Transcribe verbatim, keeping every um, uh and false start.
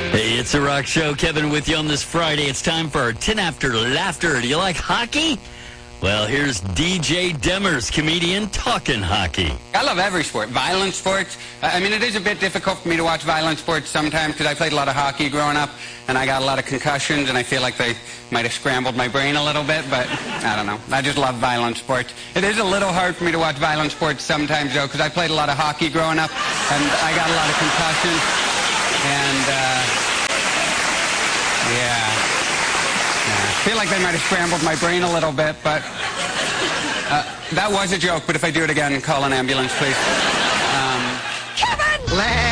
Hey, it's a rock show. Kevin with you on this Friday. It's time for our ten after laughter. Do you like hockey? Well, here's D J Demers, comedian, talking hockey. I love every sport. Violent sports. I mean, it is a bit difficult for me to watch violent sports sometimes because I played a lot of hockey growing up, and I got a lot of concussions, and I feel like they might have scrambled my brain a little bit, but I don't know. I just love violent sports. It is a little hard for me to watch violent sports sometimes, though, because I played a lot of hockey growing up, and I got a lot of concussions, and, uh, yeah. I feel like they might have scrambled my brain a little bit, but uh, that was a joke. But if I do it again, call an ambulance, please. Um, Kevin!